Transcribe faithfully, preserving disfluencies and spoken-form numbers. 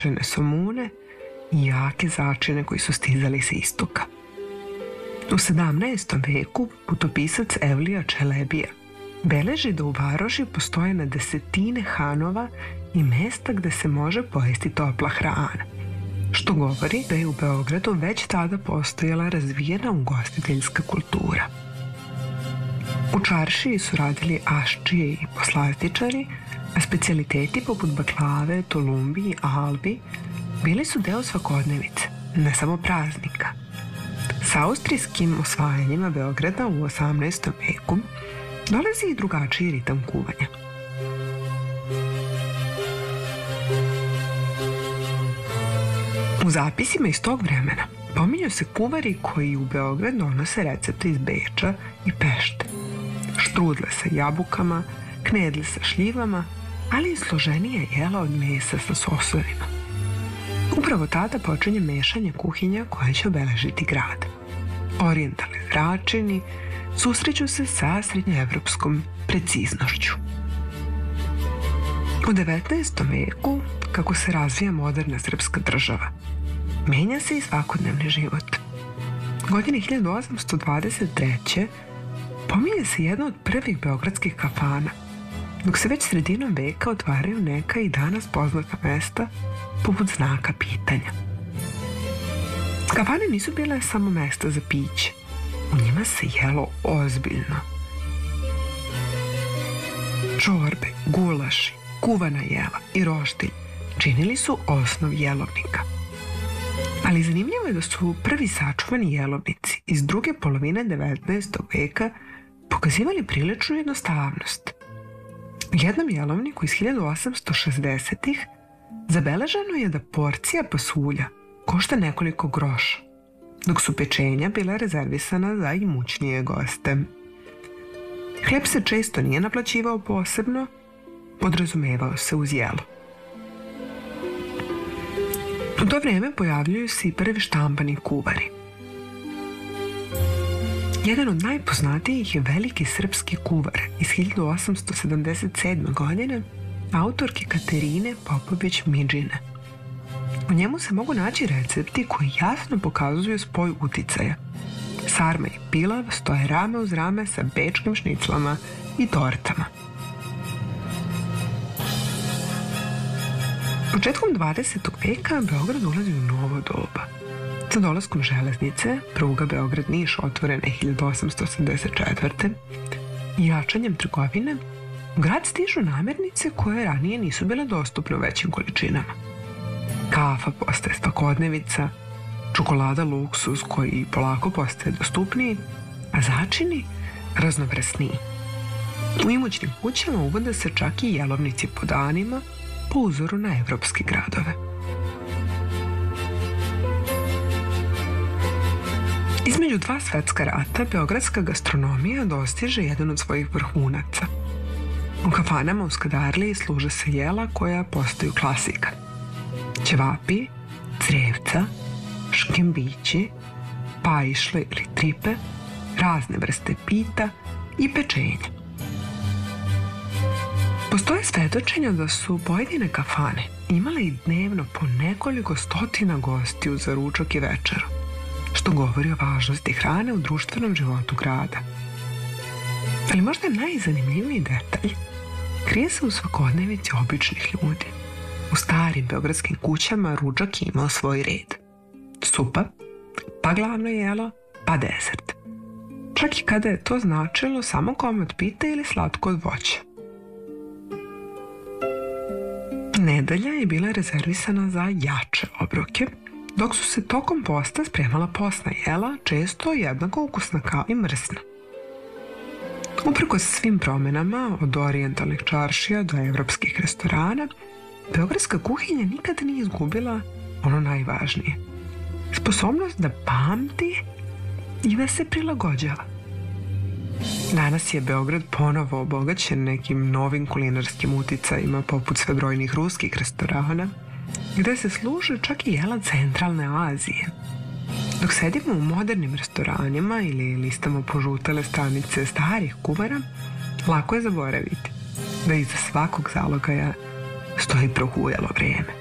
sušene somune i jake začine koji su stizali sa istoka. U sedamnaestom veku putopisac Evlija Čelebija beleži da u varoši postoje na desetine hanova i mesta gde se može pojesti topla hrana, što govori da je u Beogradu već tada postojala razvijena ugostiteljska kultura. U čaršiji su radili aščije i poslastičari, a specijaliteti poput baklave, tulumbi i albi bili su deo svakodnevice, ne samo praznika. Sa austrijskim osvajanjima Beograda u osamnaestom veku dolazi i drugačiji ritam kuvanja. U zapisima iz tog vremena pominju se kuvari koji u Beograd donose recepte iz Beča i Pešte, štrudle sa jabukama, knedle sa šljivama, ali i složenija jela od mesa sa sosovima. Upravo tada počinje mešanje kuhinja koje će obeležiti grad. Orijentalni zračini susreću se sa srednjoevropskom preciznošću. U devetnaestom veku, kako se razvija moderna srpska država, menja se i svakodnevni život. Godine hiljadu osamsto dvadeset treće pominje se jedna od prvih beogradskih kafana, dok se već sredinom veka otvaraju neka i danas poznata mesta poput znaka pitanja. Kafane nisu bile samo mesta za piće, u njima se jelo ozbiljno. Čorbe, gulaši, kuvana jela i roštilj činili su osnov jelovnika. Ali zanimljivo je da su prvi sačuvani jelovnici iz druge polovine devetnaestog veka pokazivali priličnu jednostavnost. U jednom jelovniku iz hiljadu osamsto šezdesetih zabeleženo je da porcija pasulja košta nekoliko groša, dok su pečenja bila rezervisana za imućnije goste. Hleb se često nije naplaćivao posebno, podrazumevao se uz jelo. U to vreme pojavljuju se i prvi štampani kuvari. Jedan od najpoznatijih je veliki srpski kuvar iz hiljadu osamsto sedamdeset sedme. godine, autorke Katerine Popović Midžine. U njemu se mogu naći recepti koji jasno pokazuju spoj uticaja. Sarma i pilav stoje rame uz rame sa bečkim šniclama i tortama. Početkom dvadesetog veka Beograd ulazi u novo doba. Sa dolaskom železnice, pruga Beograd-Niš otvorena je hiljadu osamsto osamdeset četvrte. i jačanjem trgovine, u grad stižu namirnice koje ranije nisu bile dostupne u većim količinama. Kafa postaje svakodnevica, čokolada luksuz koji polako postaje dostupniji, a začini raznovrsniji. U imućnim kućama uvode se čak i jelovnici po danima po uzoru na evropske gradove. Između dva svetska rata beogradska gastronomija dostiže jedan od svojih vrhunaca. U kafanama u Skadarliji služe se jela koja postaju klasika. Ćevapi, crevca, škembići, paišle ili tripe, razne vrste pita i pečenja. Postoje svedočenja da su pojedine kafane imale i dnevno po nekoliko stotina gostiju za ručak i večeru, što govori o važnosti hrane u društvenom životu grada. Ali možda najzanimljiviji detalj krije se u svakodnevici običnih ljudi. U starim beogradskim kućama ručak je imao svoj red. Supa, pa glavno jelo, pa desert. Čak i kada je to značilo samo komad pita ili slatko od voća. Nedelja je bila rezervisana za jače obroke, dok su se tokom posta spremala posna jela, često jednako ukusna kao i mrsna. Uprkos svim promenama, od orijentalnih čaršija do evropskih restorana, beogradska kuhinja nikada nije izgubila ono najvažnije. Sposobnost da pamti i da se prilagođava. Danas je Beograd ponovo obogaćen nekim novim kulinarskim uticajima poput svebrojnih ruskih restorana, gde se služe čak i jela centralne Azije. Dok sedimo u modernim restoranima ili listamo požutele stranice starih kuvara, lako je zaboraviti da iza svakog zalogaja stoji prohujalo vreme.